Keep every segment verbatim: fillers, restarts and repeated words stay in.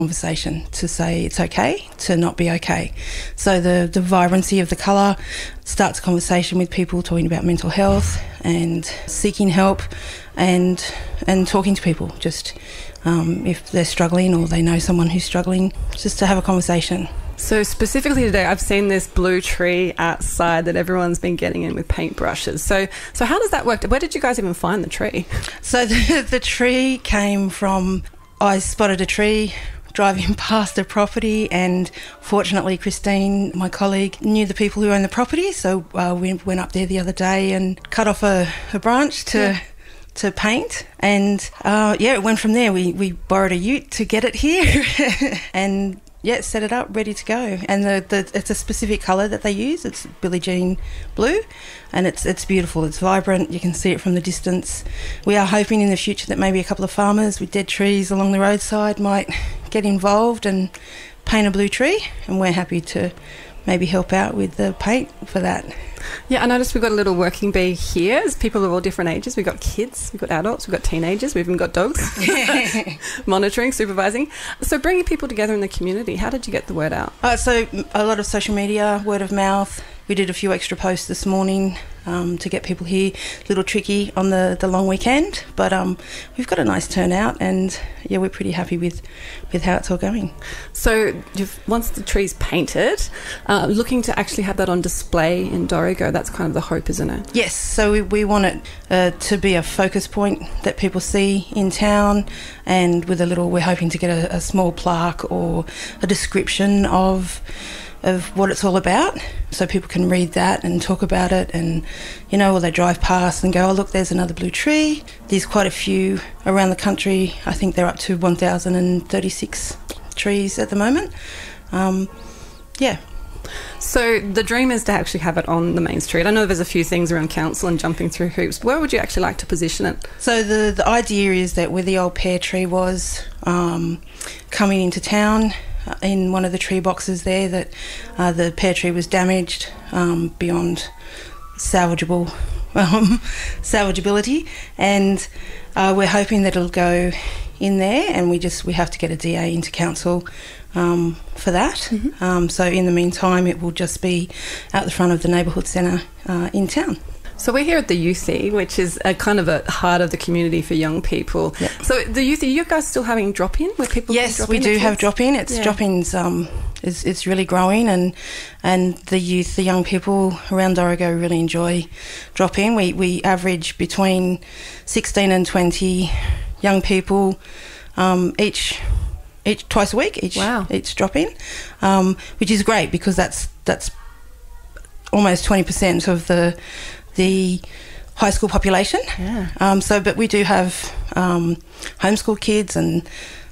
conversation to say it's okay to not be okay. So the, the vibrancy of the colour starts a conversation with people talking about mental health and seeking help and and talking to people, just um, if they're struggling or they know someone who's struggling, just to have a conversation. So specifically today, I've seen this blue tree outside that everyone's been getting in with paintbrushes. So so how does that work? Where did you guys even find the tree? So the, the tree came from, I spotted a tree driving past a property, and fortunately Christine, my colleague, knew the people who own the property, so uh, we went up there the other day and cut off a, a branch to yeah. to paint, and uh, yeah, it went from there. We, we borrowed a ute to get it here and yeah, set it up, ready to go. And the, the it's a specific colour that they use. It's Billie Jean blue, and it's it's beautiful. It's vibrant. You can see it from the distance. We are hoping in the future that maybe a couple of farmers with dead trees along the roadside might get involved and paint a blue tree, and we're happy to maybe help out with the paint for that. Yeah, I noticed we've got a little working bee here. There's people of all different ages. We've got kids, we've got adults, we've got teenagers, we've even got dogs. Monitoring, supervising. So bringing people together in the community, how did you get the word out? Uh, so a lot of social media, word of mouth. We did a few extra posts this morning um, to get people here. A little tricky on the, the long weekend, but um, we've got a nice turnout, and yeah, we're pretty happy with, with how it's all going. So you've, once the tree's painted, uh, looking to actually have that on display in Dorrigo, that's kind of the hope, isn't it? Yes, so we, we want it uh, to be a focus point that people see in town, and with a little, we're hoping to get a, a small plaque or a description of of what it's all about, so people can read that and talk about it, and you know, or they drive past and go, oh look, there's another blue tree. There's quite a few around the country. I think they're up to one thousand thirty-six trees at the moment. Um, yeah. So the dream is to actually have it on the main street. I know there's a few things around council and jumping through hoops. Where would you actually like to position it? So the, the idea is that where the old pear tree was, um, coming into town, in one of the tree boxes there, that uh, the pear tree was damaged um, beyond salvageable um, salvageability, and uh, we're hoping that it'll go in there, and we just we have to get a D A into council um, for that. Mm-hmm. um, so in the meantime it will just be out the front of the neighbourhood centre uh, in town. So we're here at the Youthie, which is a kind of a heart of the community for young people. Yep. So the Youthie, are you guys still having drop-in where people Yes, can drop we in do have drop-in. It's yeah. drop-ins. Um, it's, it's really growing, and and the youth, the young people around Dorrigo really enjoy drop-in. We we average between sixteen and twenty young people um, each each twice a week. Each wow. each drop-in, um, which is great because that's that's almost twenty percent of the the high school population. Yeah. Um, so, but we do have um, homeschool kids and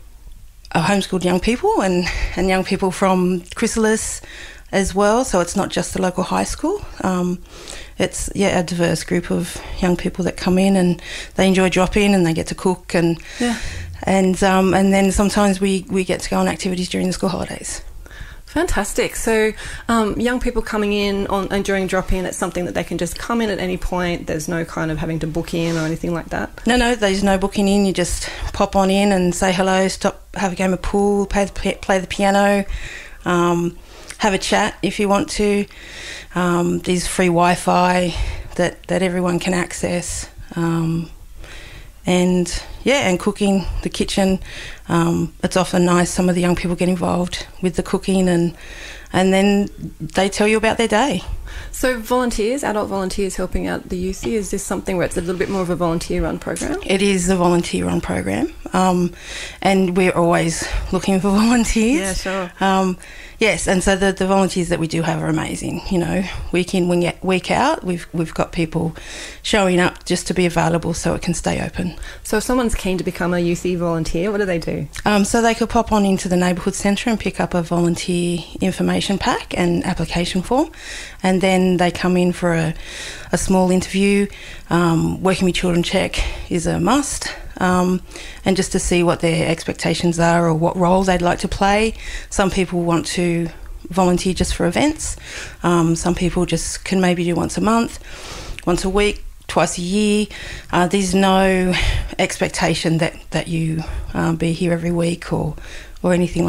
uh, homeschooled young people and, and young people from Chrysalis as well. So it's not just the local high school. Um, it's yeah a diverse group of young people that come in, and they enjoy drop-in, and they get to cook, and yeah. and um, and then sometimes we, we get to go on activities during the school holidays. Fantastic. So um, young people coming in on and during drop-in, it's something that they can just come in at any point. There's no kind of having to book in or anything like that? No, no, there's no booking in. You just pop on in and say hello, stop, have a game of pool, play the, play the piano, um, have a chat if you want to. Um, there's free Wi-Fi that, that everyone can access. Um, and yeah, and cooking, the kitchen. Um, it's often nice, some of the young people get involved with the cooking, and and then they tell you about their day. So volunteers, adult volunteers helping out the Youthie, is this something where it's a little bit more of a volunteer-run program? It is a volunteer-run program, um, and we're always looking for volunteers. Yeah, sure. Um, yes, and so the, the volunteers that we do have are amazing. You know, week in, week out, we've we've got people showing up just to be available so it can stay open. So if someone's keen to become a Youthie volunteer, what do they do? Um, so they could pop on into the neighbourhood centre and pick up a volunteer information pack and application form, and then they come in for a, a small interview. Um, Working with Children Check is a must, um, and just to see what their expectations are or what role they'd like to play. Some people want to volunteer just for events. Um, some people just can maybe do once a month, once a week, twice a year. Uh, there's no expectation that, that you um, be here every week or or anything